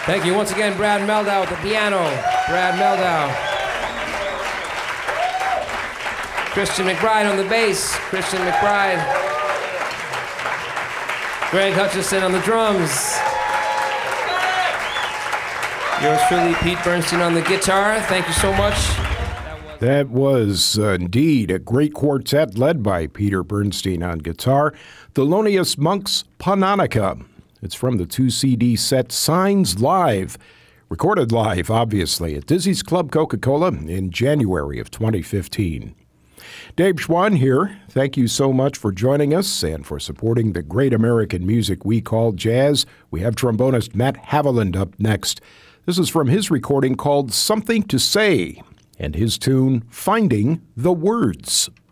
Thank you once again, Brad Meldau at the piano. Brad Meldau. Christian McBride on the bass. Christian McBride. Greg Hutchison on the drums. Yours truly, Pete Bernstein on the guitar. Thank you so much. That was indeed a great quartet led by Peter Bernstein on guitar. Thelonious Monk's Paunanica. It's from the 2-CD set Signs Live, recorded live, obviously, at Dizzy's Club Coca-Cola in January of 2015. Dave Schwann here. Thank you so much for joining us and for supporting the great American music we call jazz. We have trombonist Matt Haviland up next. This is from his recording called Something to Say and his tune, Finding the Words.